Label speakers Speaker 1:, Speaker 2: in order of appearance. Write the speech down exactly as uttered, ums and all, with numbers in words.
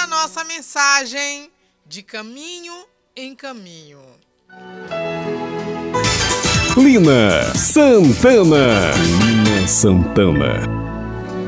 Speaker 1: a nossa mensagem de caminho em caminho.
Speaker 2: Lina Santana. Lina Santana.